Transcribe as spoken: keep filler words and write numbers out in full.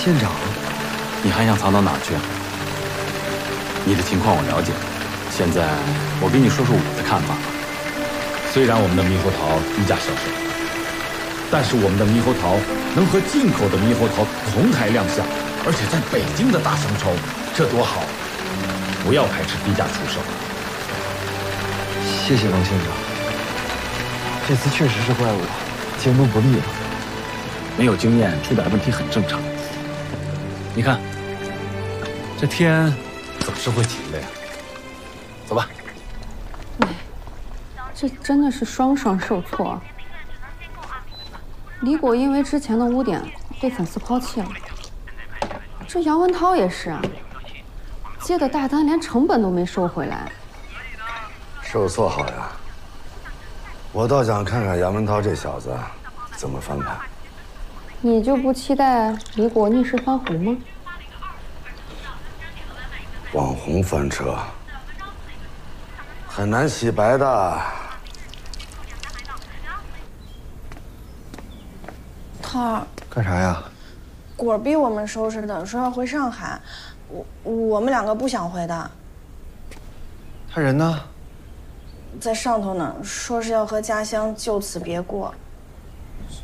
县长， 你还想藏到哪儿去？你的情况我了解，现在我跟你说说我的看法。 虽然我们的猕猴桃低价销售，但是我们的猕猴桃能和进口的猕猴桃同台亮相，而且在北京的大商超，这多好！不要排斥低价出售。 谢谢王县长。这次确实是怪我，监督不力了。 没有经验，出点问题很正常。你看，这天总是会晴的呀。走吧。 哎，这真的是双双受挫。李果因为之前的污点被粉丝抛弃了，这杨文涛也是啊，接的大单连成本都没收回来。 受挫好呀，我倒想看看杨文涛这小子怎么翻盘。 你就不期待李果逆势翻红吗？ 网红翻车很难洗白的。 涛儿， 干啥呀？ 果逼我们收拾的，说要回上海，我我们两个不想回的。 他人呢？ 在上头呢，说是要和家乡就此别过。